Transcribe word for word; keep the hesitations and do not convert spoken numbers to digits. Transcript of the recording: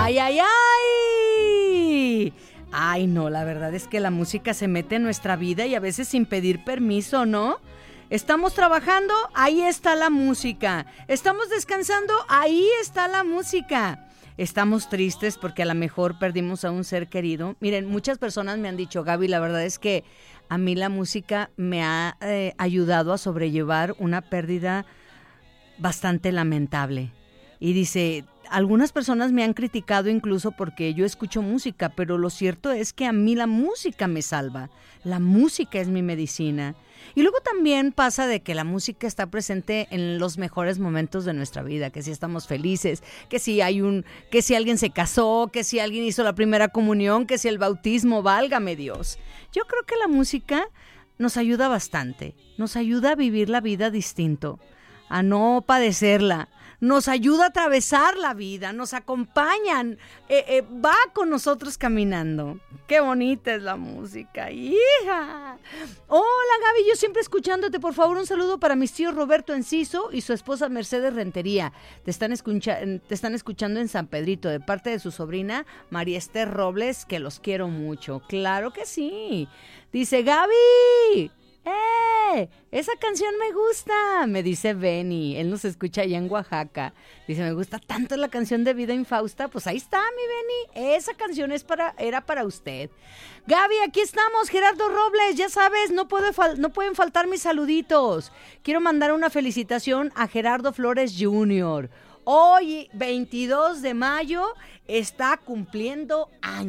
¡Ay, ay, ay! Ay, no, la verdad es que la música se mete en nuestra vida y a veces sin pedir permiso, ¿no? Estamos trabajando, ahí está la música. Estamos descansando, ahí está la música. Estamos tristes porque a lo mejor perdimos a un ser querido. Miren, muchas personas me han dicho, Gaby, la verdad es que a mí la música me ha eh, ayudado a sobrellevar una pérdida bastante lamentable. Y dice, algunas personas me han criticado incluso porque yo escucho música, pero lo cierto es que a mí la música me salva. La música es mi medicina. Y luego también pasa de que la música está presente en los mejores momentos de nuestra vida, que si estamos felices, que si hay un, que si alguien se casó, que si alguien hizo la primera comunión, que si el bautismo, válgame Dios. Yo creo que la música nos ayuda bastante, nos ayuda a vivir la vida distinto, a no padecerla. Nos ayuda a atravesar la vida, nos acompañan, eh, eh, va con nosotros caminando. Qué bonita es la música, hija. Hola Gaby, yo siempre escuchándote, por favor un saludo para mis tíos Roberto Enciso y su esposa Mercedes Rentería. Te están, escucha- te están escuchando en San Pedrito, de parte de su sobrina María Esther Robles, que los quiero mucho. Claro que sí. Dice Gaby, ¡eh! Esa canción me gusta, me dice Benny. Él nos escucha allá en Oaxaca. Dice, me gusta tanto la canción de Vida Infausta. Pues ahí está, mi Benny. Esa canción es para, era para usted. Gaby, aquí estamos. Gerardo Robles, ya sabes, no, puede fal- no pueden faltar mis saluditos. Quiero mandar una felicitación a Gerardo Flores junior Hoy, veintidós de mayo, está cumpliendo años.